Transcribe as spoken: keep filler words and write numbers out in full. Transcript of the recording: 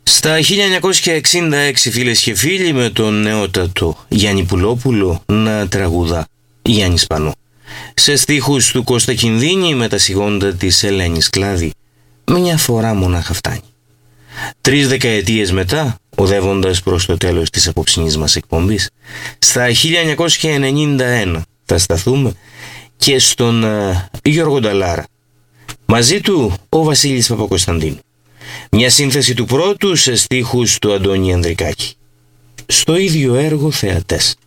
Στα χίλια εννιακόσια εξήντα έξι, φίλες και φίλοι, με τον νεότατο Γιάννη Πουλόπουλο να τραγουδά Γιάννης Πανό, σε στίχους του Κώστα Κινδύνη με τα σιγόντα της Ελένης Κλάδη. Μια φορά μονάχα φτάνει. Τρεις δεκαετίες μετά, οδεύοντας προς το τέλος της απόψινής μας εκπομπής, στα χίλια εννιακόσια ενενήντα ένα θα σταθούμε και στον uh, Γιώργο Νταλάρα. Μαζί του ο Βασίλης Παπακοσταντίνου. Μια σύνθεση του πρώτου σε στίχους του Αντώνη Ανδρικάκη. Στο ίδιο έργο θεατές.